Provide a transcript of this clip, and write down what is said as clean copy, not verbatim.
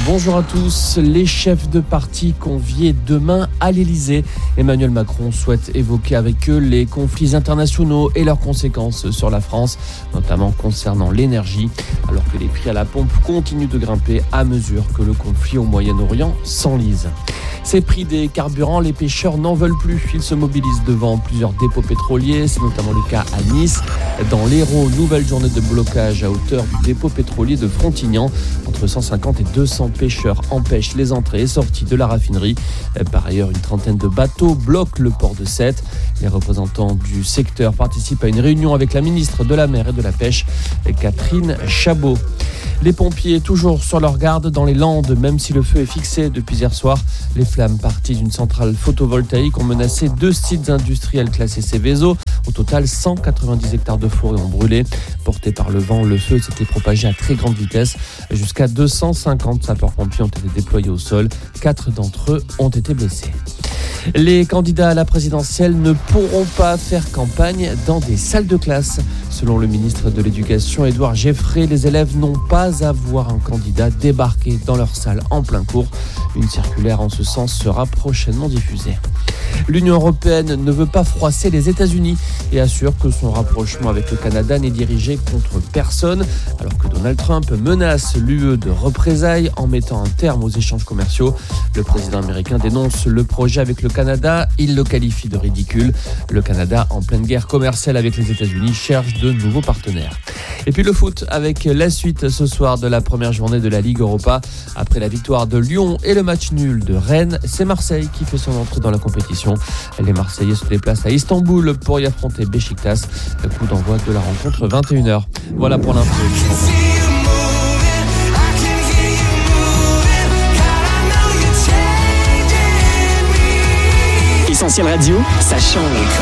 Bonjour à tous. Les chefs de parti conviés demain à l'Elysée. Emmanuel Macron souhaite évoquer avec eux les conflits internationaux et leurs conséquences sur la France, notamment concernant l'énergie, alors que les prix à la pompe continuent de grimper à mesure que le conflit au Moyen-Orient s'enlise. Ces prix des carburants, les pêcheurs n'en veulent plus. Ils se mobilisent devant plusieurs dépôts pétroliers. C'est notamment le cas à Nice. Dans l'Hérault, nouvelle journée de blocage à hauteur du dépôt pétrolier de Frontignan. Entre 150 et 200 pêcheurs empêchent les entrées et sorties de la raffinerie. Par ailleurs, une trentaine de bateaux bloquent le port de Sète. Les représentants du secteur participent à une réunion avec la ministre de la Mer et de la Pêche, Catherine Chabot. Les pompiers toujours sur leur garde dans les Landes, même si le feu est fixé depuis hier soir. Les flammes parties d'une centrale photovoltaïque ont menacé 2 sites industriels classés Seveso. Au total, 190 hectares de forêt ont brûlé. Porté par le vent, le feu s'était propagé à très grande vitesse. Jusqu'à 250 sapeurs-pompiers ont été déployés au sol. 4 d'entre eux ont été blessés. Les candidats à la présidentielle ne pourront pas faire campagne dans des salles de classe. Selon le ministre de l'Éducation, Édouard Geffray, les élèves n'ont pas à voir un candidat débarquer dans leur salle en plein cours. Une circulaire en ce sens sera prochainement diffusée. L'Union européenne ne veut pas froisser les États-Unis et assure que son rapprochement avec le Canada n'est dirigé contre personne, alors que Donald Trump menace l'UE de représailles en mettant un terme aux échanges commerciaux. Le président américain dénonce le projet avec le Canada, il le qualifie de ridicule. Le Canada, en pleine guerre commerciale avec les États-Unis, cherche de nouveaux partenaires. Et puis le foot avec la suite ce soir de la première journée de la Ligue Europa. Après la victoire de Lyon et le match nul de Rennes, c'est Marseille qui fait son entrée dans la compétition. Les Marseillais se déplacent à Istanbul pour y affronter Beşiktaş. Le coup d'envoi de la rencontre 21h. Voilà pour l'info. Essentiel Radio, ça change.